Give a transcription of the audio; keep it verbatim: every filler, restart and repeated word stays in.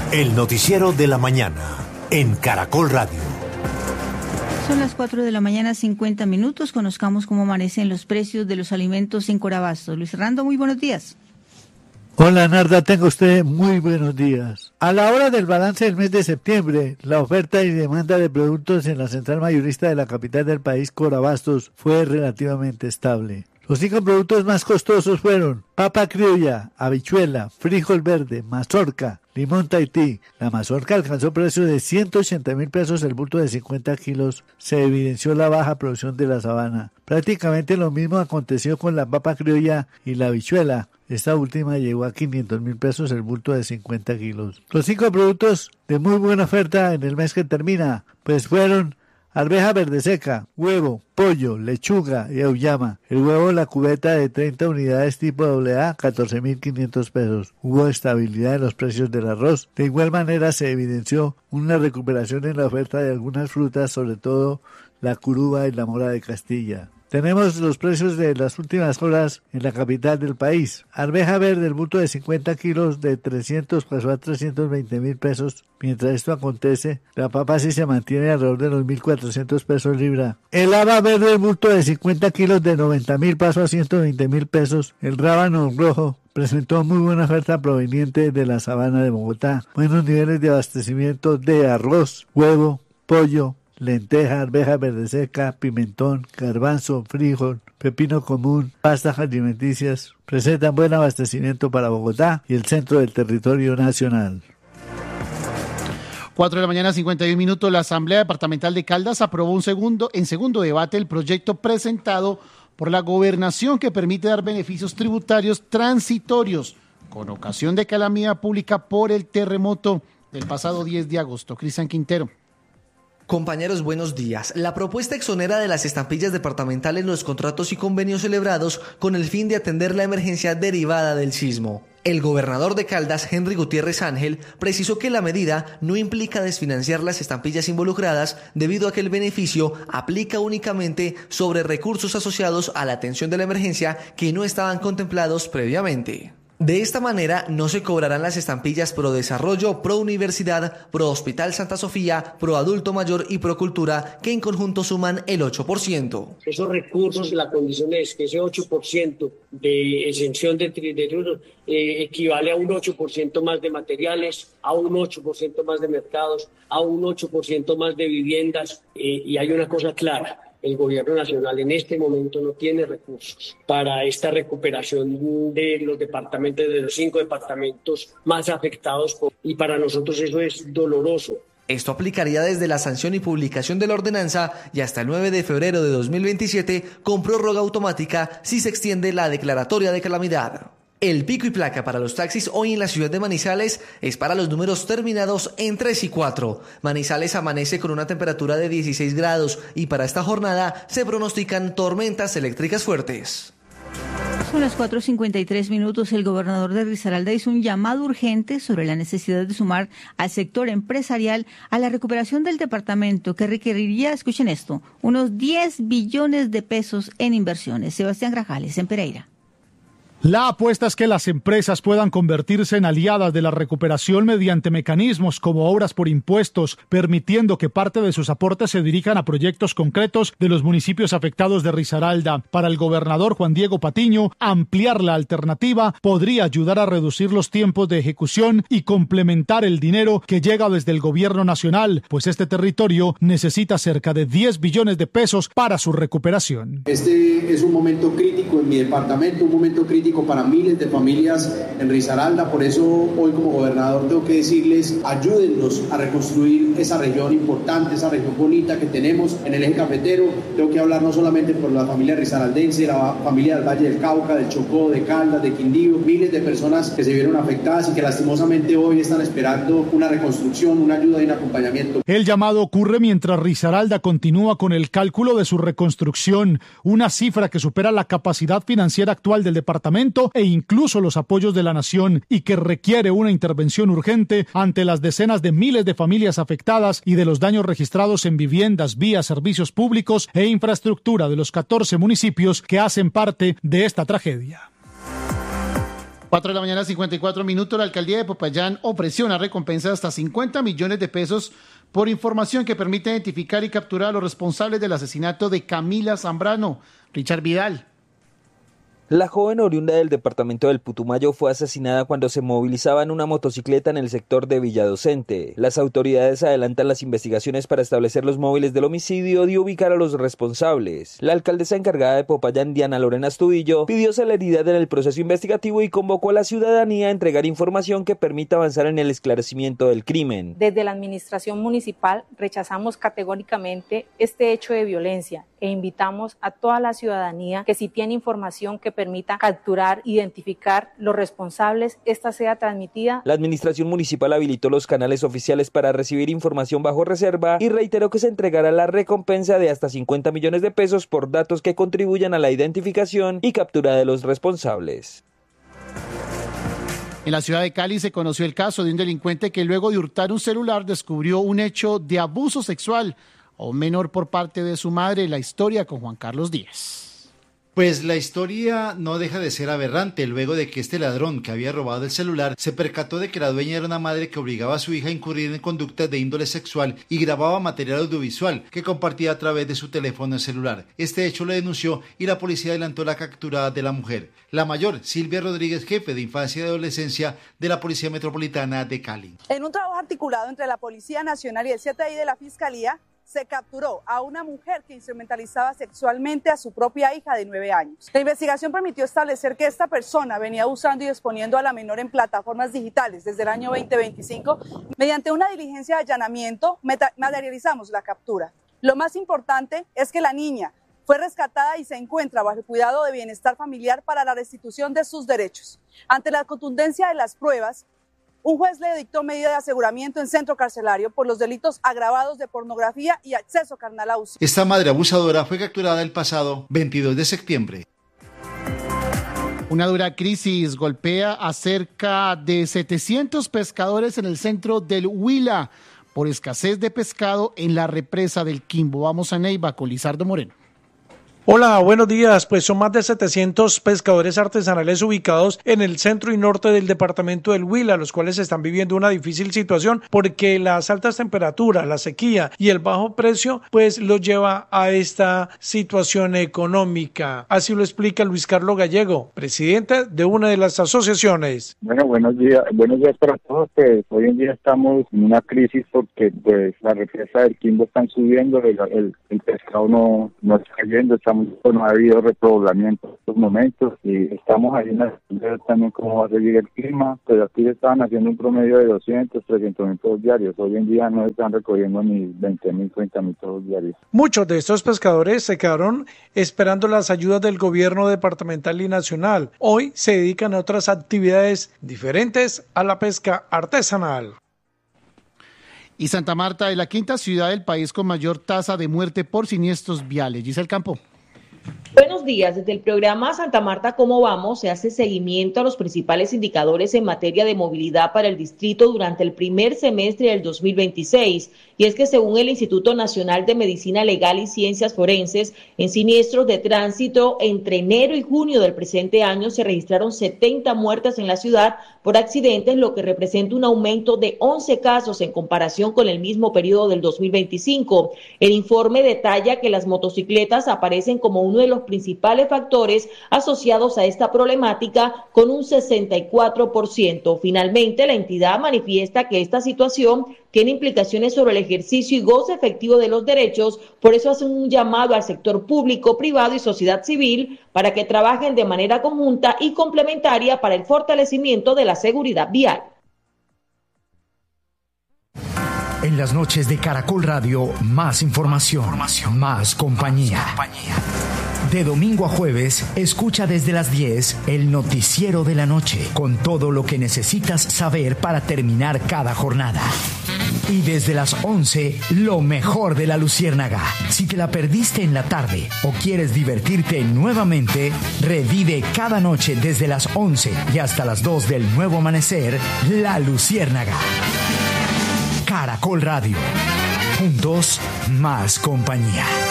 El noticiero de la mañana en Caracol Radio. Son las cuatro de la mañana, cincuenta minutos. Conozcamos cómo amanecen los precios de los alimentos en Corabastos. Luis Hernando, muy buenos días. Hola Narda, tenga usted muy buenos días. A la hora del balance del mes de septiembre, la oferta y demanda de productos en la central mayorista de la capital del país, Corabastos, fue relativamente estable. Los cinco productos más costosos fueron papa criolla, habichuela, frijol verde, mazorca, limón Tahití. La mazorca alcanzó precio de ciento ochenta mil pesos el bulto de cincuenta kilos. Se evidenció la baja producción de la sabana. Prácticamente lo mismo aconteció con la papa criolla y la habichuela. Esta última llegó a quinientos mil pesos el bulto de cincuenta kilos. Los cinco productos de muy buena oferta en el mes que termina, pues fueron arveja verde seca, huevo, pollo, lechuga y auyama. El huevo, la cubeta de treinta unidades tipo doble A, catorce mil quinientos pesos. Hubo estabilidad en los precios del arroz. De igual manera se evidenció una recuperación en la oferta de algunas frutas, sobre todo la curuba y la mora de Castilla. Tenemos los precios de las últimas horas en la capital del país. Arveja verde, el bulto de cincuenta kilos de trescientos pasó a trescientos veinte mil pesos. Mientras esto acontece, la papa sí se mantiene alrededor de los mil cuatrocientos pesos libra. El haba verde, el bulto de cincuenta kilos de noventa mil pasó a ciento veinte mil pesos. El rábano rojo presentó muy buena oferta proveniente de la sabana de Bogotá. Buenos niveles de abastecimiento de arroz, huevo, pollo, lenteja, arveja verde seca, pimentón, garbanzo, frijol, pepino común, pastas alimenticias. Presentan buen abastecimiento para Bogotá y el centro del territorio nacional. cuatro de la mañana, cincuenta y un minutos. La Asamblea Departamental de Caldas aprobó un segundo, en segundo debate el proyecto presentado por la Gobernación que permite dar beneficios tributarios transitorios con ocasión de calamidad pública por el terremoto del pasado diez de agosto. Cristian Quintero. Compañeros, buenos días. La propuesta exonera de las estampillas departamentales los contratos y convenios celebrados con el fin de atender la emergencia derivada del sismo. El gobernador de Caldas, Henry Gutiérrez Ángel, precisó que la medida no implica desfinanciar las estampillas involucradas debido a que el beneficio aplica únicamente sobre recursos asociados a la atención de la emergencia que no estaban contemplados previamente. De esta manera no se cobrarán las estampillas Pro Desarrollo, Pro Universidad, Pro Hospital Santa Sofía, Pro Adulto Mayor y Pro Cultura, que en conjunto suman el ocho por ciento. Esos recursos, la condición es que ese ocho por ciento de exención de tributos eh, equivale a un ocho por ciento más de materiales, a un ocho por ciento más de mercados, a un ocho por ciento más de viviendas eh, y hay una cosa clara. El gobierno nacional en este momento no tiene recursos para esta recuperación de los departamentos, de los cinco departamentos más afectados por, y para nosotros eso es doloroso. Esto aplicaría desde la sanción y publicación de la ordenanza y hasta el nueve de febrero de dos mil veintisiete con prórroga automática si se extiende la declaratoria de calamidad. El pico y placa para los taxis hoy en la ciudad de Manizales es para los números terminados en tres y cuatro. Manizales amanece con una temperatura de dieciséis grados y para esta jornada se pronostican tormentas eléctricas fuertes. Son las cuatro cincuenta y tres minutos. El gobernador de Risaralda hizo un llamado urgente sobre la necesidad de sumar al sector empresarial a la recuperación del departamento, que requeriría, escuchen esto, unos diez billones de pesos en inversiones. Sebastián Grajales, en Pereira. La apuesta es que las empresas puedan convertirse en aliadas de la recuperación mediante mecanismos como obras por impuestos, permitiendo que parte de sus aportes se dirijan a proyectos concretos de los municipios afectados de Risaralda. Para el gobernador Juan Diego Patiño, ampliar la alternativa podría ayudar a reducir los tiempos de ejecución y complementar el dinero que llega desde el gobierno nacional, pues este territorio necesita cerca de diez billones de pesos para su recuperación. Este es un momento crítico en mi departamento, un momento crítico para miles de familias en Risaralda. Por eso hoy como gobernador tengo que decirles, ayúdennos a reconstruir esa región importante, esa región bonita que tenemos en el eje cafetero. Tengo que hablar no solamente por la familia risaraldense, la familia del Valle del Cauca, del Chocó, de Caldas, de Quindío, miles de personas que se vieron afectadas y que lastimosamente hoy están esperando una reconstrucción, una ayuda y un acompañamiento. El llamado ocurre mientras Risaralda continúa con el cálculo de su reconstrucción, una cifra que supera la capacidad financiera actual del departamento e incluso los apoyos de la nación y que requiere una intervención urgente ante las decenas de miles de familias afectadas y de los daños registrados en viviendas, vías, servicios públicos e infraestructura de los catorce municipios que hacen parte de esta tragedia. cuatro de la mañana, cincuenta y cuatro minutos. La alcaldía de Popayán ofreció una recompensa de hasta cincuenta millones de pesos por información que permite identificar y capturar a los responsables del asesinato de Camila Zambrano. Richard Vidal. La joven oriunda del departamento del Putumayo fue asesinada cuando se movilizaba en una motocicleta en el sector de Villadocente. Las autoridades adelantan las investigaciones para establecer los móviles del homicidio y ubicar a los responsables. La alcaldesa encargada de Popayán, Diana Lorena Astudillo, pidió celeridad en el proceso investigativo y convocó a la ciudadanía a entregar información que permita avanzar en el esclarecimiento del crimen. Desde la administración municipal rechazamos categóricamente este hecho de violencia e invitamos a toda la ciudadanía que si tiene información que permita capturar, identificar los responsables, esta sea transmitida. La administración municipal habilitó los canales oficiales para recibir información bajo reserva y reiteró que se entregará la recompensa de hasta cincuenta millones de pesos por datos que contribuyan a la identificación y captura de los responsables. En la ciudad de Cali se conoció el caso de un delincuente que luego de hurtar un celular descubrió un hecho de abuso sexual a un menor por parte de su madre. La historia con Juan Carlos Díaz. Pues la historia no deja de ser aberrante luego de que este ladrón que había robado el celular se percató de que la dueña era una madre que obligaba a su hija a incurrir en conductas de índole sexual y grababa material audiovisual que compartía a través de su teléfono celular. Este hecho lo denunció y la policía adelantó la captura de la mujer. La mayor, Silvia Rodríguez, jefe de infancia y adolescencia de la Policía Metropolitana de Cali. En un trabajo articulado entre la Policía Nacional y el C T I de la Fiscalía, se capturó a una mujer que instrumentalizaba sexualmente a su propia hija de nueve años. La investigación permitió establecer que esta persona venía usando y exponiendo a la menor en plataformas digitales desde el año veinte veinticinco. Mediante una diligencia de allanamiento, materializamos la captura. Lo más importante es que la niña fue rescatada y se encuentra bajo el cuidado de bienestar familiar para la restitución de sus derechos. Ante la contundencia de las pruebas, un juez le dictó medida de aseguramiento en centro carcelario por los delitos agravados de pornografía y acceso carnal a auxilio. Esta madre abusadora fue capturada el pasado veintidós de septiembre. Una dura crisis golpea a cerca de setecientos pescadores en el centro del Huila por escasez de pescado en la represa del Quimbo. Vamos a Neiva con Lizardo Moreno. Hola, buenos días. Pues son más de setecientos pescadores artesanales ubicados en el centro y norte del departamento del Huila, los cuales están viviendo una difícil situación porque las altas temperaturas, la sequía y el bajo precio pues los lleva a esta situación económica. Así lo explica Luis Carlos Gallego, presidente de una de las asociaciones. Bueno, buenos días, buenos días para todos. Pues hoy en día estamos en una crisis porque pues la represa del Quimbo están subiendo, el, el, el pescado no, no está cayendo, estamos no ha habido repoblamiento en estos momentos y estamos ahí en la también cómo va a seguir el clima, pero aquí se estaban haciendo un promedio de doscientos, trescientos mil todos diarios. Hoy en día no están recogiendo ni veinte mil, treinta mil todos diarios. Muchos de estos pescadores se quedaron esperando las ayudas del gobierno departamental y nacional. Hoy se dedican a otras actividades diferentes a la pesca artesanal. Y Santa Marta es la quinta ciudad del país con mayor tasa de muerte por siniestros viales. Giselle Campo. Buenos días. Desde el programa Santa Marta ¿Cómo vamos? Se hace seguimiento a los principales indicadores en materia de movilidad para el distrito durante el primer semestre del dos mil veintiséis. Y es que según el Instituto Nacional de Medicina Legal y Ciencias Forenses, en siniestros de tránsito entre enero y junio del presente año se registraron setenta muertes en la ciudad por accidentes, lo que representa un aumento de once casos en comparación con el mismo periodo del dos mil veinticinco. El informe detalla que las motocicletas aparecen como uno de los principales factores asociados a esta problemática con un sesenta y cuatro por ciento. Finalmente, la entidad manifiesta que esta situación tiene implicaciones sobre el ejercicio y goce efectivo de los derechos, por eso hace un llamado al sector público, privado y sociedad civil para que trabajen de manera conjunta y complementaria para el fortalecimiento de la seguridad vial. En las noches de Caracol Radio, más información, información. más compañía. Más compañía. De domingo a jueves, escucha desde las diez el noticiero de la noche, con todo lo que necesitas saber para terminar cada jornada. Y desde las once, lo mejor de la Luciérnaga. Si te la perdiste en la tarde o quieres divertirte nuevamente, revive cada noche desde las once y hasta las dos del nuevo amanecer, La Luciérnaga. Caracol Radio. Juntos, más compañía.